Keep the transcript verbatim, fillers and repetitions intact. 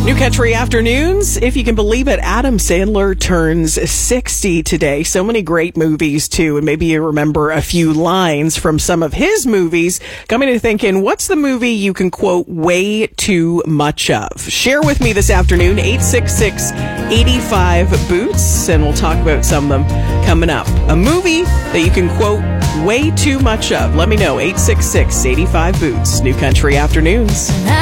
New Country Afternoons. If you can believe it, Adam Sandler turns sixty today. So many great movies, too. And maybe you remember a few lines from some of his movies. Got me to thinking, what's the movie you can quote way too much of? Share with me this afternoon, eight six six, eight five, boots. And we'll talk about some of them coming up. A movie that you can quote way too much of. Let me know, eight six six, eight five, boots. New Country Afternoons.